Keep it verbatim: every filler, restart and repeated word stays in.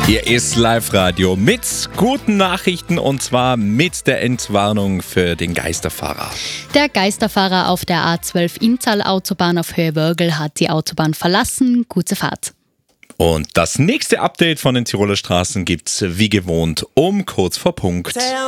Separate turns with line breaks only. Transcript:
Hier ist Live-Radio mit guten Nachrichten und zwar mit der Entwarnung für den Geisterfahrer.
Der Geisterfahrer auf der A zwölf Inntal-Autobahn auf Höhe Wörgl hat die Autobahn verlassen. Gute Fahrt.
Und das nächste Update von den Tiroler Straßen gibt's wie gewohnt um kurz vor Punkt.